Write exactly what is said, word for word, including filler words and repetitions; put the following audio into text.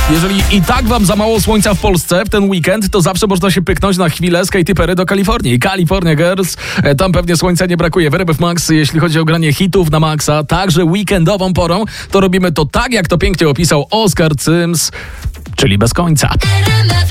Jeżeli i tak wam za mało słońca w Polsce w ten weekend, to zawsze można się pyknąć na chwilę z Katy Perry do Kalifornii. California Girls, e, tam pewnie słońca nie brakuje. W R M F Max, jeśli chodzi o granie hitów na maksa, także weekendową porą, to robimy to tak, jak to pięknie opisał Oskar Cyms, czyli bez końca.